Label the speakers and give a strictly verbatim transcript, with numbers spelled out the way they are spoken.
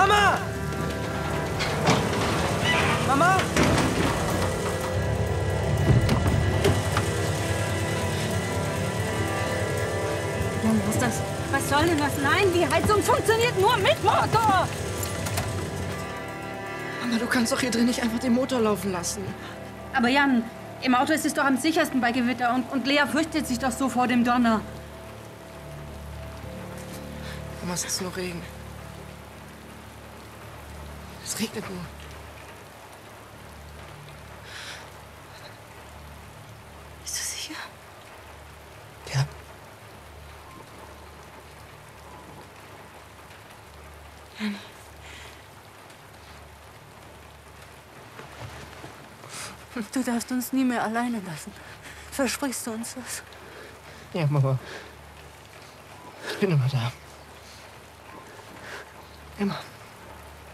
Speaker 1: Mama! Mama!
Speaker 2: Jan, was ist das? Was soll denn das? Nein, die Heizung funktioniert nur mit Motor!
Speaker 1: Mama, du kannst doch hier drin nicht einfach den Motor laufen lassen.
Speaker 2: Aber Jan, im Auto ist es doch am sichersten bei Gewitter und, und Lea fürchtet sich doch so vor dem Donner.
Speaker 1: Mama, es ist nur Regen. Es regnet nur.
Speaker 2: Bist du sicher?
Speaker 1: Ja.
Speaker 2: Jan. Du darfst uns nie mehr alleine lassen. Versprichst du uns das?
Speaker 1: Ja, Mama. Ich bin immer da. Immer.